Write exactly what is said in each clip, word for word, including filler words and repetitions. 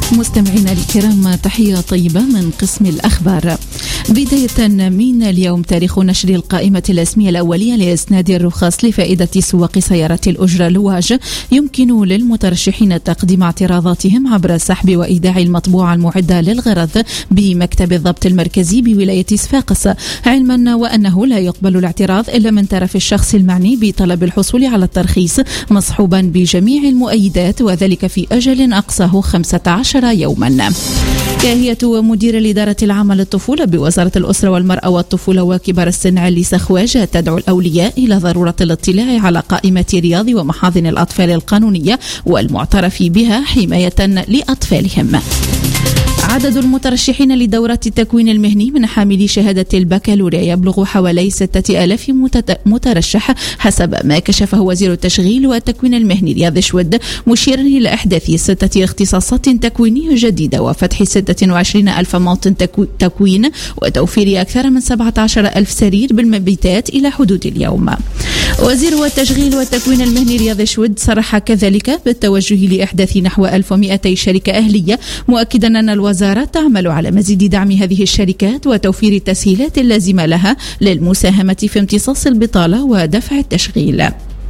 مستمعينا الكرام، تحية طيبة من قسم الأخبار. بداية من اليوم تاريخ نشر القائمة الاسمية الأولية لإسناد الرخص لفائدة سواق سيارة الأجرة لواج. يمكن للمترشحين تقديم اعتراضاتهم عبر سحب وإيداع المطبوعة المعدة للغرض بمكتب الضبط المركزي بولاية صفاقس، علما وأنه لا يقبل الاعتراض إلا من طرف الشخص المعني بطلب الحصول على الترخيص مصحوبا بجميع المؤيدات، وذلك في أجل أقصاه خمسة عشر يوما. كاهية مدير الإدارة العامة للطفولة بوزارة الأسرة والمرأة والطفولة وكبار السن علي سخواج تدعو الأولياء إلى ضرورة الاطلاع على قائمة رياض ومحاضن الأطفال القانونية والمعترف بها حماية لأطفالهم. عدد المترشحين لدورة التكوين المهني من حاملي شهادة البكالوريا يبلغ حوالي ستة آلاف مترشح حسب ما كشفه وزير التشغيل والتكوين المهني رياض شود، مشيرا إلى إحداث ستة اختصاصات تكوينية جديدة وفتح ستة وعشرين ألف موطن تكوين وتوفير أكثر من سبعة عشر ألف سرير بالمبيتات إلى حدود اليوم. وزير التشغيل والتكوين المهني رياض شود صرح كذلك بالتوجه لإحداث نحو ألف ومئتي شركة أهلية، مؤكدا أن الوزارة تعمل على مزيد دعم هذه الشركات وتوفير التسهيلات اللازمة لها للمساهمة في امتصاص البطالة ودفع التشغيل.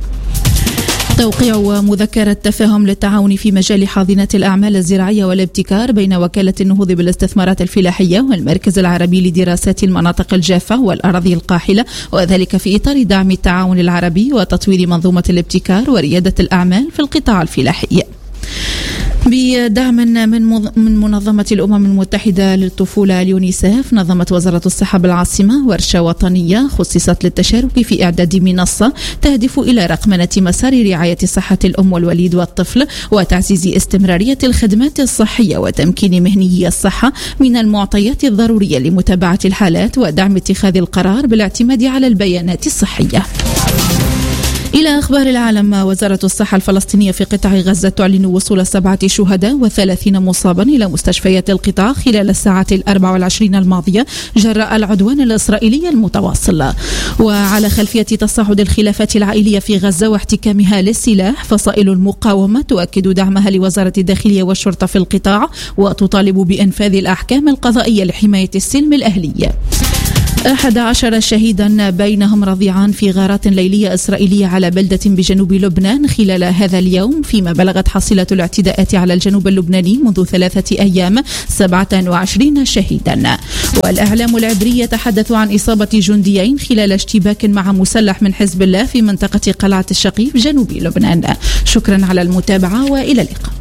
توقيع مذكرة تفاهم للتعاون في مجال حاضنة الأعمال الزراعية والابتكار بين وكالة النهوض بالاستثمارات الفلاحية والمركز العربي لدراسات المناطق الجافة والأراضي القاحلة، وذلك في إطار دعم التعاون العربي وتطوير منظومة الابتكار وريادة الأعمال في القطاع الفلاحي. بدعم من من منظمة الأمم المتحدة للطفولة اليونيسيف، نظمت وزارة الصحة بالعاصمة ورشة وطنية خصصت للتشارك في إعداد منصة تهدف إلى رقمنة مسار رعاية صحة الأم والوليد والطفل وتعزيز استمرارية الخدمات الصحية وتمكين مهنيي الصحة من المعطيات الضرورية لمتابعة الحالات ودعم اتخاذ القرار بالاعتماد على البيانات الصحية. إلى أخبار العالم، وزارة الصحة الفلسطينية في قطاع غزة تعلن وصول سبعة شهداء وثلاثين مصابا إلى مستشفيات القطاع خلال الساعات الأربع والعشرين الماضية جراء العدوان الإسرائيلي المتواصل. وعلى خلفية تصاعد الخلافات العائلية في غزة واحتكامها للسلاح، فصائل المقاومة تؤكد دعمها لوزارة الداخلية والشرطة في القطاع وتطالب بإنفاذ الأحكام القضائية لحماية السلم الأهلي. أحد عشر شهيدا بينهم رضيعان في غارات ليلية إسرائيلية على بلدة بجنوب لبنان خلال هذا اليوم، فيما بلغت حصيلة الاعتداءات على الجنوب اللبناني منذ ثلاثة أيام سبعة وعشرين شهيدا. والإعلام العبري يتحدث عن إصابة جنديين خلال اشتباك مع مسلح من حزب الله في منطقة قلعة الشقيف جنوب لبنان. شكرا على المتابعة وإلى اللقاء.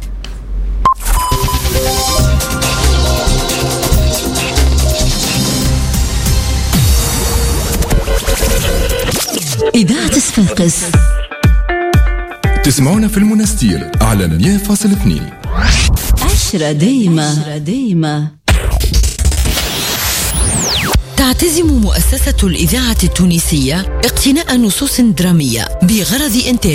إذاعة صفاقس تسمعونا في المنستير على مية فاصلة اثنين. عشرة دايمة دايمة. تعتزم مؤسسة الإذاعة التونسية اقتناء نصوص درامية بغرض إنتاج